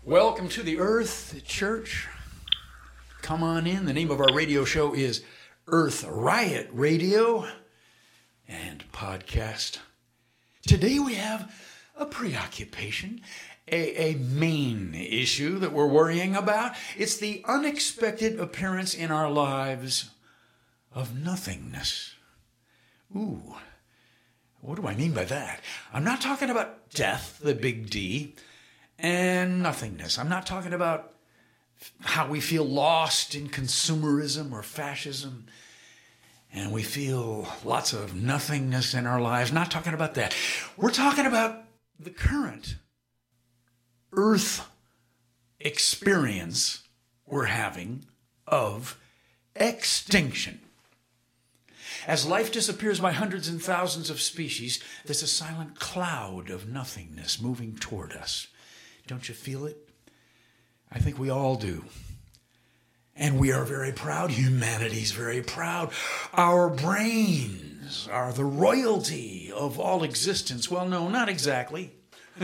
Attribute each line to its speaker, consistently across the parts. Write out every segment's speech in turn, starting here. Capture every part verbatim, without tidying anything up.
Speaker 1: Welcome to the Earth Church. Come on in. The name of our radio show is Earth Riot Radio and Podcast. Today we have a preoccupation, a, a main issue that we're worrying about. It's the unexpected appearance in our lives of nothingness. Ooh, what do I mean by that? I'm not talking about death, the big D, and nothingness. I'm not talking about how we feel lost in consumerism or fascism and we feel lots of nothingness in our lives. Not talking about that. We're talking about the current Earth experience we're having of extinction. As life disappears by hundreds and thousands of species, there's a silent cloud of nothingness moving toward us. Don't you feel it? I think we all do. And we are very proud. Humanity's very proud. Our brains are the royalty of all existence. Well, no, not exactly.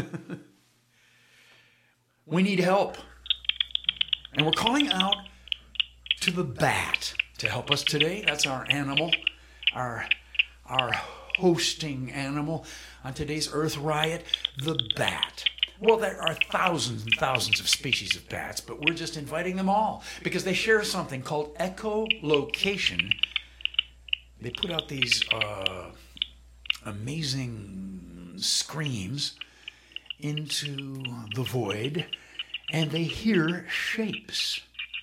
Speaker 1: We need help. And we're calling out to the bat to help us today. That's our animal, our, our hosting animal on today's Earth Riot, the bat. Well, there are thousands and thousands of species of bats, but we're just inviting them all because they share something called echolocation. They put out these uh, amazing screams into the void, and they hear shapes.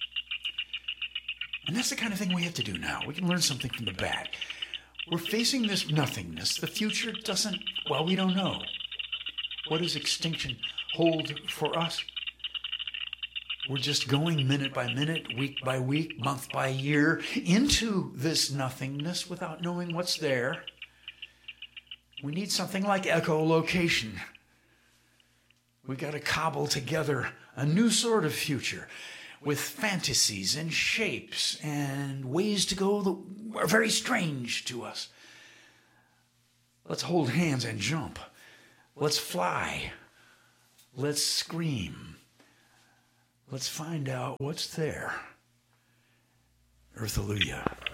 Speaker 1: And that's the kind of thing we have to do now. We can learn something from the bat. We're facing this nothingness. The future doesn't, well, we don't know. What does extinction hold for us? We're just going minute by minute, week by week, month by year into this nothingness without knowing what's there. We need something like echolocation. We've got to cobble together a new sort of future with fantasies and shapes and ways to go that are very strange to us. Let's hold hands and jump. Let's fly. Let's scream. Let's find out what's there. Earthalluia.